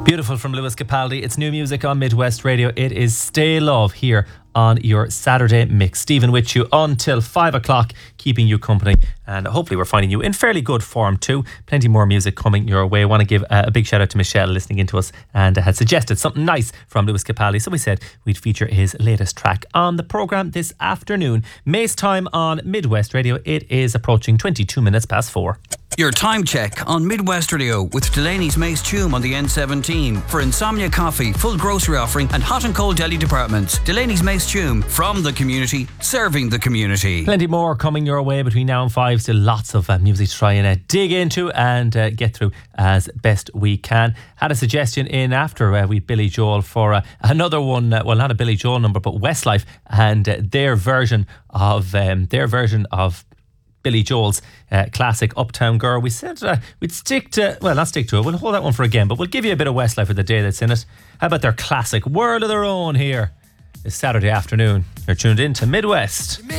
Beautiful from Lewis Capaldi. It's new music on Midwest Radio. It is Stay Love here on your Saturday mix. Stephen with you until 5 o'clock, keeping you company. And hopefully we're finding you in fairly good form too. Plenty more music coming your way. I want to give a big shout out to Michelle listening into us and had suggested something nice from Lewis Capaldi. So we said we'd feature his latest track on the programme this afternoon. May's time on Midwest Radio. It is approaching 22 minutes past 4. Your time check on Midwest Radio with Delaney's Mace Tume on the N17 for Insomnia Coffee, full grocery offering and hot and cold deli departments. Delaney's Mace Tume, from the community, serving the community. Plenty more coming your way between now and 5. Still lots of music to try and dig into and get through as best we can. Had a suggestion in after we Billy Joel for another one, well, not a Billy Joel number, but Westlife and their version of Billy Joel's classic Uptown Girl. We said we'd stick to, well, not stick to it, we'll hold that one for again, but we'll give you a bit of Westlife for the day that's in it. How about their classic World of Their Own here this Saturday afternoon? You're tuned in to Midwest.